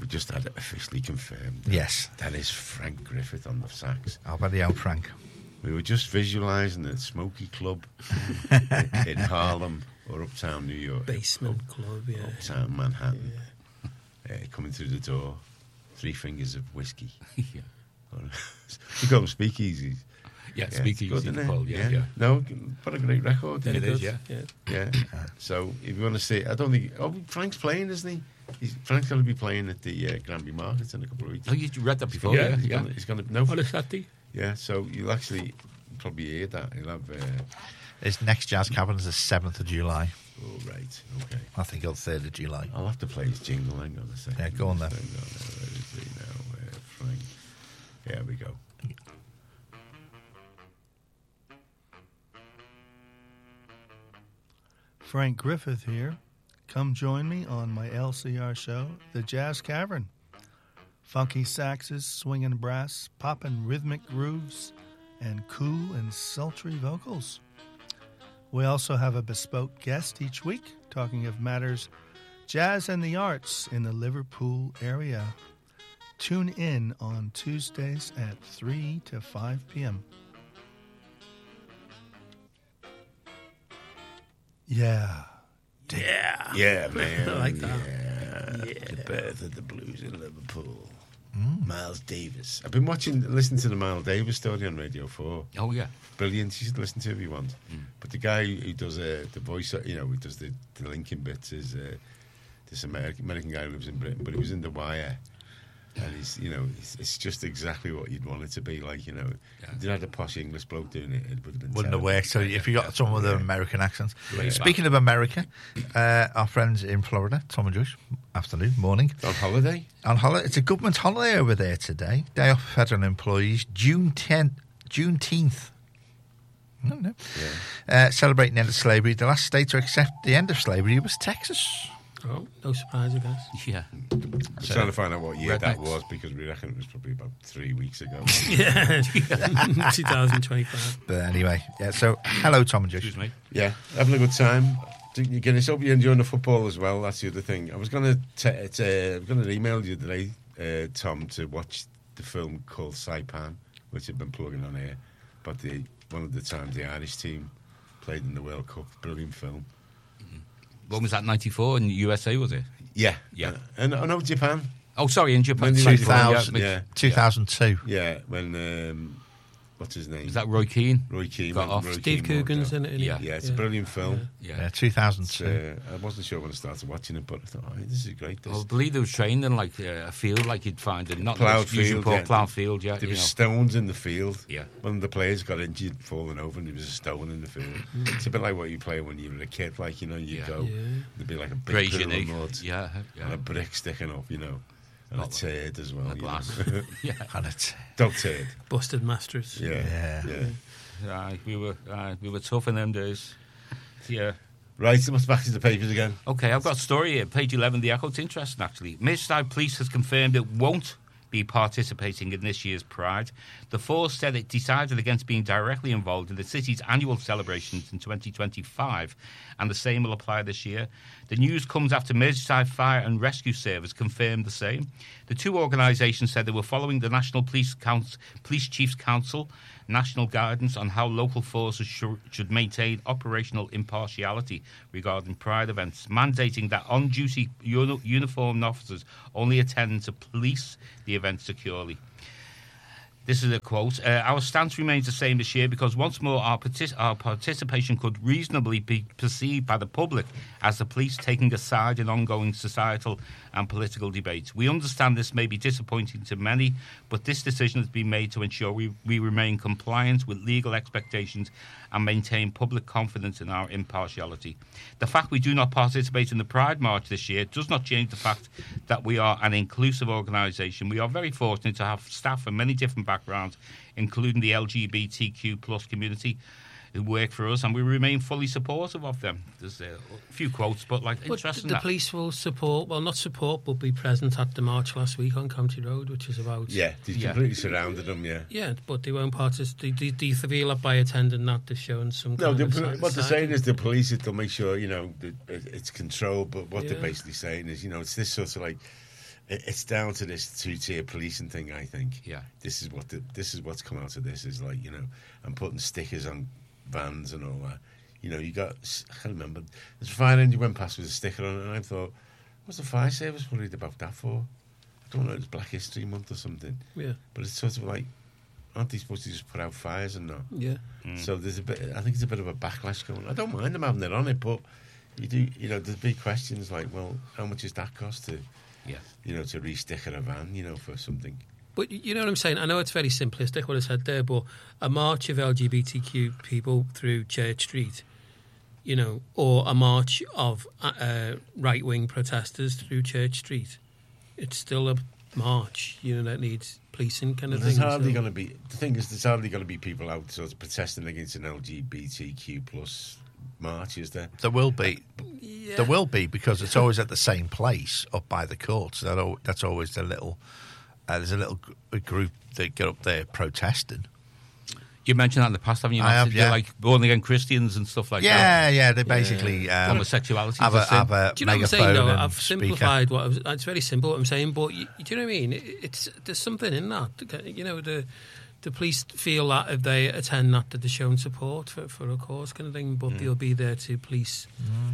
we just had it officially confirmed. Yes. That is Frank Griffith on the sax. How about the old Frank? We were just visualising the Smoky Club in Harlem or Uptown New York. Basement club, yeah. Uptown Manhattan. Coming through the door, 3 fingers of whiskey. Yeah. We call them speakeasies. Yeah, speakeasy. Good, isn't it? Called, yeah. No, what a great record. It is, yeah. Yeah. So if you want to see, I don't think. Oh, Frank's playing, isn't he? Frank's going to be playing at the Granby Markets in a couple of weeks. Oh, you read that before? Yeah. He's going to. No. On a Saturday. Yeah. So you'll actually probably hear that. He'll have. His next Jazz Cavern is the 7th of July. Oh right. Okay. I think on 3rd of July. I'll have to play his jingle. Hang on a second. Yeah, go on then. Hang on, where is he now? Frank. There we go. Frank Griffith here. Come join me on my LCR show, The Jazz Cavern. Funky saxes, swinging brass, popping rhythmic grooves, and cool and sultry vocals. We also have a bespoke guest each week talking of matters jazz and the arts in the Liverpool area. Tune in on Tuesdays at 3 to 5 p.m. Yeah. Yeah, man. I like that. Yeah. The birth of the blues in Liverpool. Miles Davis. I've been listening to the Miles Davis story on Radio 4. Oh, yeah. Brilliant. You should listen to it if you want. But the guy who does the voice, who does the linking bits is this American guy who lives in Britain, but he was in The Wire. And it's just exactly what you'd want it to be like, If you had a posh English bloke doing it, it would have been Wouldn't have terrible. worked. So if you got someone with an American accent. Yeah. Speaking of America, our friends in Florida, Tom and Joyce, afternoon, morning. On holiday? On holiday. It's a government holiday over there today. Day off for federal employees. Juneteenth. I don't know. Celebrating the end of slavery. The last state to accept the end of slavery was Texas. Oh, no surprise, I guess. Yeah. I'm trying to find out what year that Rednecks. was because we reckon it was probably about 3 weeks ago. Yeah. 2025. But anyway, so hello, Tom and Joyce. Excuse me. Yeah, having a good time. I hope you're enjoying the football as well. That's the other thing. I was going to email you today, Tom, to watch the film called Saipan, which I've been plugging on here. But one of the times the Irish team played in the World Cup. Brilliant film. When was that, 94 in the USA, was it? Yeah. Yeah. And I know Japan. Oh, sorry, in Japan. When 2000, yeah. 2002. Yeah, when, what's his name? Was that Roy Keane? Roy Keane. Got off. Roy Steve Keane walked Coogan's out. in it. Yeah. Yeah, it's a brilliant film. Yeah. 2002. I wasn't sure when I started watching it, but I thought, this is great. I believe they were trained in like a field like you'd find in not Ploughed usual field, yeah. ploughed field, yeah. There was stones in the field. Yeah. One of the players got injured, falling over, and there was a stone in the field. It's a bit like what you play when you were a kid, like, you go, there'd be like a big Grazing pool of egg. mud Yeah. and a brick sticking up, and a turd as well. A glass. Yeah. And it's Dog turd. Busted Masters. Yeah. We were tough in them days. Yeah. Right, so what's back to the papers again? Okay, I've got a story here, page 11, the Echo. It's interesting, actually. Merseyside Police has confirmed it won't be participating in this year's Pride. The force said it decided against being directly involved in the city's annual celebrations in 2025, and the same will apply this year. The news comes after Merseyside Fire and Rescue Service confirmed the same. The two organisations said they were following the National Police Chiefs Council national guidance on how local forces should maintain operational impartiality regarding Pride events, mandating that on-duty uniformed officers only attend to police the event securely. This is a quote. Our stance remains the same this year because once more our participation could reasonably be perceived by the public as the police taking a side in ongoing societal and political debates. We understand this may be disappointing to many, but this decision has been made to ensure we remain compliant with legal expectations and maintain public confidence in our impartiality. The fact we do not participate in the Pride March this year does not change the fact that we are an inclusive organisation. We are very fortunate to have staff from many different backgrounds, including the LGBTQ plus community, who work for us, and we remain fully supportive of them. There's a few quotes, but interesting. The police will but be present at the march last week on County Road, which is about... Yeah, they completely surrounded them, yeah. Yeah, but they won't participate. Do you feel that by attending that they're showing some kind of... What they're saying is the police, they'll make sure, that it's controlled, but what they're basically saying is, it's this sort of it's down to this two-tier policing thing. I think. Yeah. This is what's come out of this is like, you know, and putting stickers on vans and all that. You know, you got. I can't remember. There's a fire engine went past with a sticker on it, and I thought, what's the fire service worried about that for? I don't know. It's Black History Month or something. Yeah. But it's sort of like, aren't they supposed to just put out fires and not? Yeah. So there's a bit. I think it's a bit of a backlash going. I don't mind them having it on it, but you do. You know, there's big questions like, well, how much does that cost to? Yeah. You know, to re-sticker a van, you know, for something. But you know what I'm saying? I know it's very simplistic what I said there, but a march of LGBTQ people through Church Street, you know, or a march of right-wing protesters through Church Street, it's still a march, you know, that needs policing kind of There's thing. hardly going to be. The thing is, there's hardly going to be people out sort of protesting against an LGBTQ plus march, is there? There will be. Yeah. There will be, because it's always at the same place up by the courts. That's always the little. There's a little group that get up there protesting. You mentioned that in the past, haven't you? I have, They're yeah. like born again Christians and stuff like that. Yeah. They basically Homosexuality. have a Do you know what I'm megaphone saying? Though and I've speaker. simplified it's very simple what I'm saying, but do you know what I mean? There's something in that. You know, the police feel that if they attend that they're showing support for a cause kind of thing, but they'll be there to police.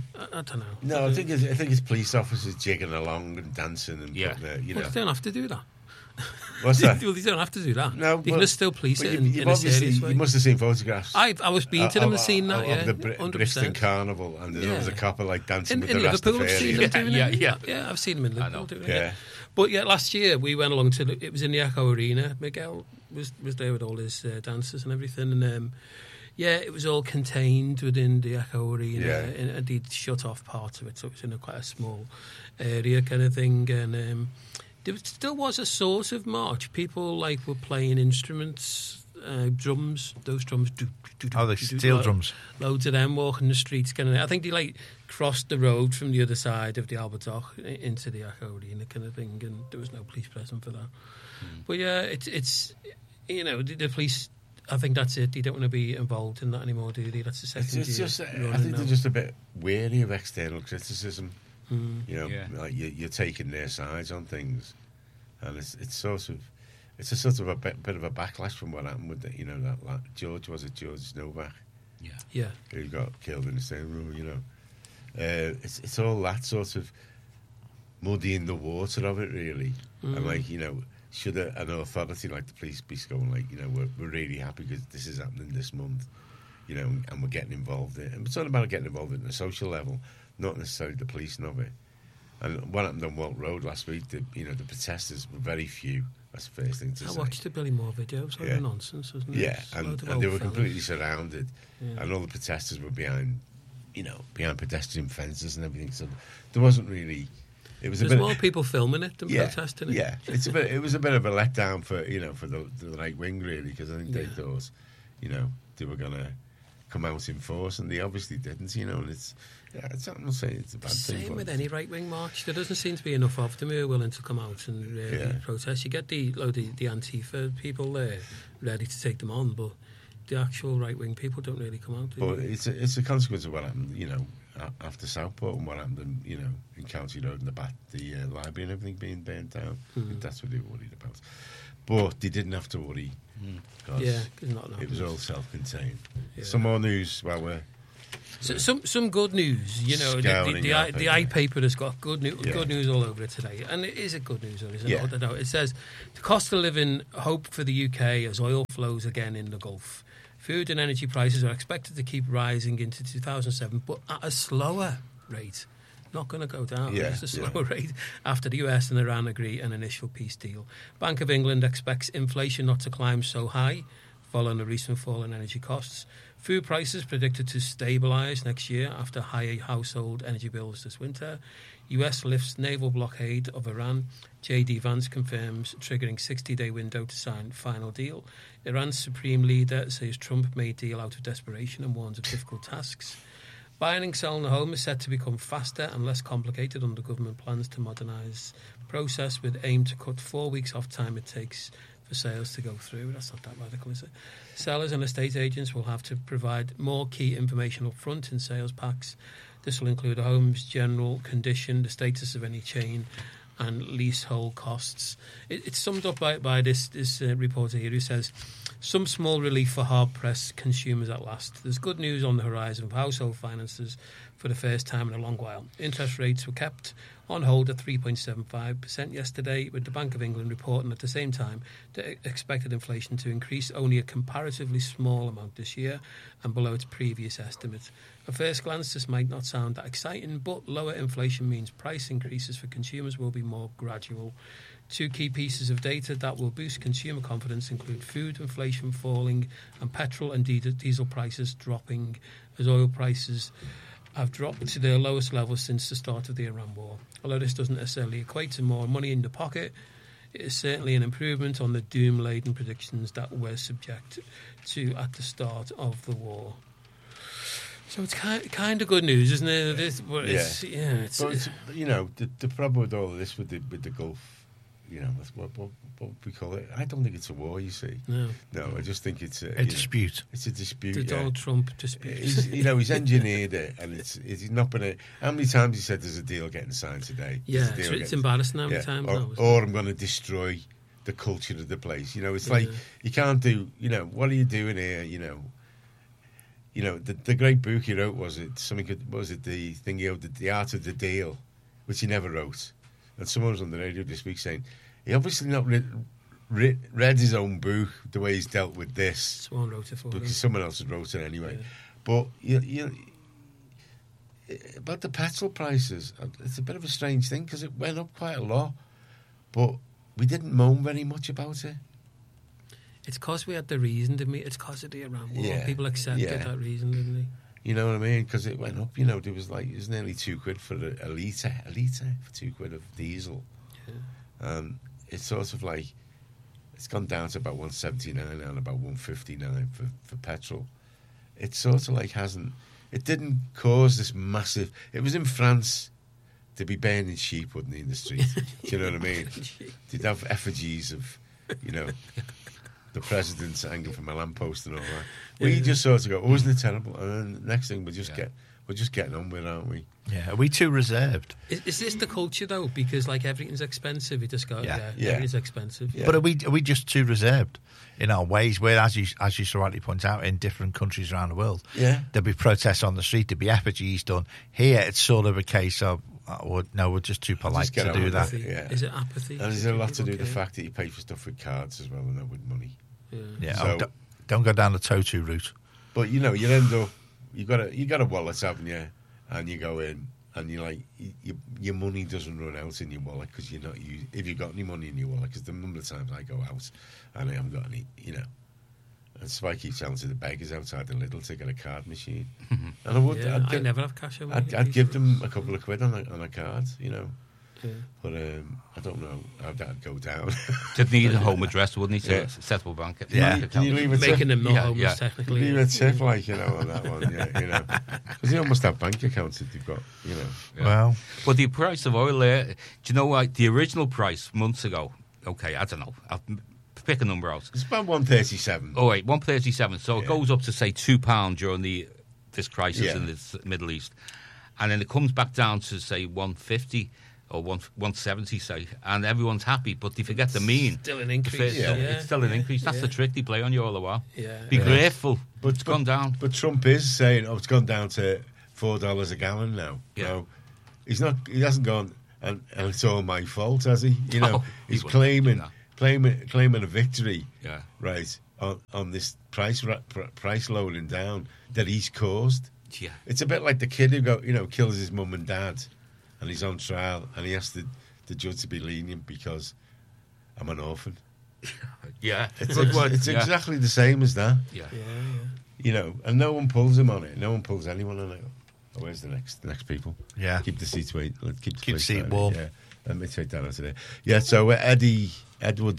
I don't know. No, I think it's police officers jigging along and dancing and putting their, you know. Well, they don't have to do that. What's that? Well, they don't have to do that. No, they can just still police it you've in a serious obviously, way. you must have seen photographs. I was been to them and seen that, of the 100%. Brixton Carnival, and there was a couple like dancing with in the Liverpool, I've seen them Rastafarians. doing Yeah, it. Yeah, I've seen them in Liverpool doing Yeah. it. But yeah, last year we went along to it was in the Echo Arena. Miguel was there with all his dancers and everything, and yeah, it was all contained within the Echo Arena, Yeah. and they'd shut off part of it, so it was in quite a small area kind of thing, and there still was a sort of march. People like were playing instruments, drums. Those drums. Oh, the steel drums. Loads of them walking the streets. Kind of. I think they like crossed the road from the other side of the Albert Dock into the Echo Arena kind of thing, and there was no police present for that. But yeah, it's you know the police. I think that's it. They don't want to be involved in that anymore, do they? That's the second It's year. just, I running think now. they're just a bit wary of external criticism. You know, Yeah. like you're taking their sides on things, and it's a sort of a bit of a backlash from what happened with you know that George Novak Yeah. who got killed in the same room. You know, it's all that sort of muddying the water of it, really, and like you know. Should an authority like the police be going like, you know, we're really happy because this is happening this month, you know, and we're getting involved in it. And it's all about getting involved in the social level, not necessarily the policing of it. And what happened on Walt Road last week, the protesters were very few. That's the first thing to say. I watched the Billy Moore video. It was Yeah. nonsense, wasn't it? Yeah, It's and load of they old were fellas. completely surrounded, Yeah. and all the protesters were behind pedestrian fences and everything. So there wasn't really. It was There's a bit. more people filming it than protesting it. Yeah, it was a bit of a letdown for the right wing, really, because I think they Yeah. thought, you know, they were going to come out in force, and they obviously didn't, you know. And I'm not saying it's a bad thing. Same but with any right-wing march. There doesn't seem to be enough of them who are willing to come out and Yeah. protest. You get the Antifa people there ready to take them on, but the actual right-wing people don't really come out. do But they? it's a consequence of what happened, you know, after Southport and what happened, in County Road and the library and everything being burnt down. I think that's what they were worried about. But they didn't have to worry. 'Cause Yeah, 'cause not it was enough. all self-contained. Yeah. Some more news while we're... So, some good news, you know. Scouring The our I paper. paper has got good Yeah. news all over it today, and it is a good news. Isn't Yeah. it? It says the cost of living hope for the UK as oil flows again in the Gulf. Food and energy prices are expected to keep rising into 2007, but at a slower rate. Not going to go down. Yeah, It's a slower rate after the US and Iran agree an initial peace deal. Bank of England expects inflation not to climb so high following a recent fall in energy costs. Food prices predicted to stabilise next year after higher household energy bills this winter. US lifts naval blockade of Iran. JD Vance confirms triggering 60-day window to sign final deal. Iran's supreme leader says Trump made deal out of desperation and warns of difficult tasks. Buying and selling a home is set to become faster and less complicated under government plans to modernise process with aim to cut 4 weeks off time it takes for sales to go through. That's not that radical, is it? Sellers and estate agents will have to provide more key information up front in sales packs. This will include a home's general condition, the status of any chain, and leasehold costs. It's summed up by this reporter here who says, some small relief for hard-pressed consumers at last. There's good news on the horizon for household finances for the first time in a long while. Interest rates were kept on hold at 3.75% yesterday, with the Bank of England reporting at the same time that expected inflation to increase only a comparatively small amount this year and below its previous estimate. At first glance, this might not sound that exciting, but lower inflation means price increases for consumers will be more gradual. Two key pieces of data that will boost consumer confidence include food inflation falling and petrol and diesel prices dropping, as oil prices have dropped to their lowest levels since the start of the Iran war. Although this doesn't necessarily equate to more money in the pocket, it is certainly an improvement on the doom-laden predictions that we're subject to at the start of the war. So it's kind of good news, isn't it? It's, the problem with all of this with the Gulf, that's what we call it. I don't think it's a war. You see, no, I just think it's a dispute. It's a dispute. The Donald Trump dispute. He's engineered it, and it's not been a. How many times he said there's a deal getting signed today? Yeah, it's embarrassing how many times. Or I'm going to destroy the culture of the place. It's like you can't do. What are you doing here? The great book he wrote was it the thing he wrote, The Art of the Deal, which he never wrote. And someone was on the radio this week saying he obviously not read his own book the way he's dealt with this. Someone wrote it for him. Because someone else had wrote it anyway. Yeah. But about the petrol prices, it's a bit of a strange thing because it went up quite a lot, but we didn't moan very much about it. It's because we had the reason, didn't we? It's because of the Iran war. Yeah. People accepted that reason, didn't they? You know what I mean? Because it went up. There was it was nearly £2 for a litre for £2 of diesel. Yeah. It's sort of like it's gone down to about 179 now and about 159 for petrol. It's sort of like it didn't cause this massive. It was in France to be burning sheep, wouldn't it, in the street? Do you know what I mean? They'd have effigies of, the president's hanging from a lamppost and all that. We just sort of go, oh, isn't it terrible? And then the next thing we're just getting on with, aren't we? Yeah, are we too reserved? Is this the culture though? Because everything's expensive, you just go, everything's expensive. Yeah. But are we just too reserved in our ways? Where, as you so rightly point out, in different countries around the world, there'll be protests on the street, there'll be effigies done. Here, it's sort of a case of, we're just too polite to do that. Is it apathy? And there's a lot to do with the fact that you pay for stuff with cards as well and not with money. Yeah. So, don't go down the Totu route. But you end up you got a wallet, haven't you? And you go in and you're like your money doesn't run out in your wallet because you're not if you've got any money in your wallet, because the number of times I go out and I haven't got any, and so I keep telling to the beggars outside the Lidl to get a card machine. And I never have cash on me. I'd give them a couple of quid on a card, But I don't know how that'd go down. They'd need a home address, wouldn't he, to set up a bank? Can you leave a tip? Making them not homeless, technically. Leave a tip, on that one, Because they almost have bank accounts that they've got, Well, but the price of oil there, do you know what? The original price months ago, okay, I don't know, I'll pick a number out. It's about 137. Oh, wait, 137. So it goes up to, say, £2 during this crisis in the Middle East. And then it comes back down to, say, 150 or 170, say, and everyone's happy, but they forget the mean. Still an increase. It's still an increase. That's the trick they play on you all the while. Yeah. Be grateful, but it's gone down. But Trump is saying, it's gone down to $4 a gallon now. Yeah. No, he hasn't gone, and it's all my fault, has he? He's claiming a victory, right, on this price loading down that he's caused. Yeah. It's a bit like the kid who kills his mum and dad, and he's on trial, and he asks the judge to be lenient because I'm an orphan. Yeah. It's exactly the same as that. Yeah. And no one pulls him on it. No one pulls anyone on it. Oh, where's the next people? Yeah. Keep the seats warm. Keep the seat warm. Yeah. Let me take that out today. Yeah, so Eduardo,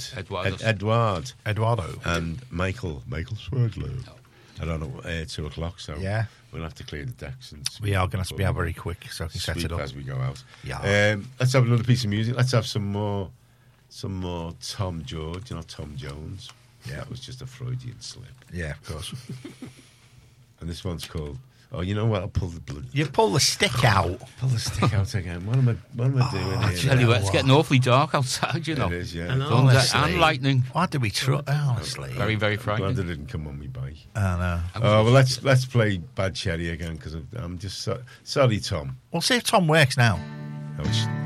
and Michael Swerdlow. I don't know, 2 o'clock, so we'll have to clear the decks. And we are going to be out very quick, so I can set it up as we go out. Yeah. Let's have another piece of music. Let's have some more Tom George, Tom Jones. Yeah, that was just a Freudian slip. Yeah, of course. And this one's called Oh, you know what? I'll pull the blood. You pull the stick out. Pull the stick out again. What am I doing I here? tell you what, it's getting awfully dark outside, you know. It is, yeah. I know. Thunder Honestly. and lightning. Why did we try? Honestly. Very, very Glad frightening. they didn't come on me bike. I know. Oh, well, let's play Bad Cherry again because I'm just sorry, Tom. We'll see if Tom works now. Oh,